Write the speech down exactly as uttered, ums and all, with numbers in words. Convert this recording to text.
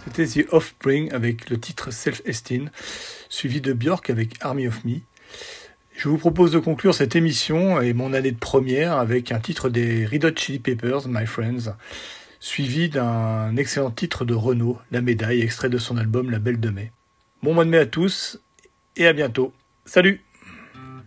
C'était The Offspring avec le titre Self-Esteem, suivi de Björk avec Army of Me. Je vous propose de conclure cette émission et mon année de première avec un titre des Red Hot Chili Peppers, My Friends, suivi d'un excellent titre de Renaud, La Médaille, extrait de son album La Belle de Mai. Bon mois de mai à tous et à bientôt. Salut!